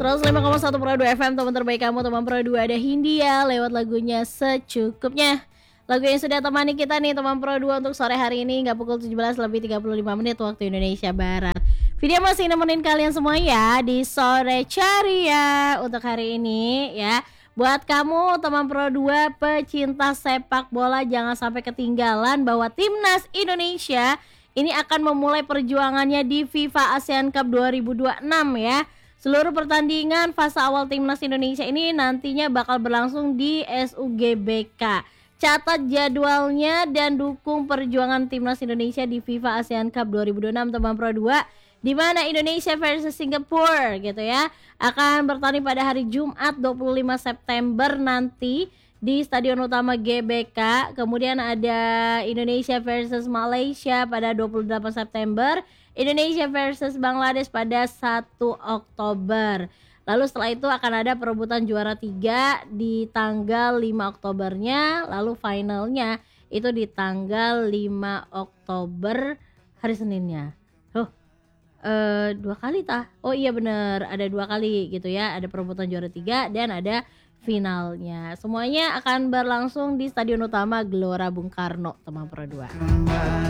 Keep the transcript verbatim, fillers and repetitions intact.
seratus lima koma satu Pro dua F M, teman terbaik kamu, teman Pro dua. Ada Hindia lewat lagunya Secukupnya. Lagu yang sudah temani kita nih teman Pro dua untuk sore hari ini hingga pukul tujuh belas lebih tiga puluh lima menit waktu Indonesia Barat. Video masih nemenin kalian semua ya di sore ceria untuk hari ini ya. Buat kamu teman Pro dua pecinta sepak bola, jangan sampai ketinggalan bahwa timnas Indonesia ini akan memulai perjuangannya di FIFA ASEAN Cup dua ribu dua puluh enam ya. Seluruh pertandingan fase awal timnas Indonesia ini nantinya bakal berlangsung di S U G B K. Catat jadwalnya dan dukung perjuangan timnas Indonesia di FIFA ASEAN Cup dua ribu dua puluh enam teman Pro dua, di mana Indonesia versus Singapura gitu ya akan bertanding pada hari Jumat dua puluh lima September nanti di Stadion Utama G B K. Kemudian ada Indonesia versus Malaysia pada dua puluh delapan September, Indonesia versus Bangladesh pada satu Oktober. Lalu setelah itu akan ada perebutan juara tiga di tanggal lima Oktobernya, lalu finalnya itu di tanggal lima Oktober hari Seninnya. Oh, Uh, dua kali tah? Oh iya bener, ada dua kali gitu ya. Ada perebutan juara tiga dan ada finalnya. Semuanya akan berlangsung di Stadion Utama Gelora Bung Karno teman Pro dua.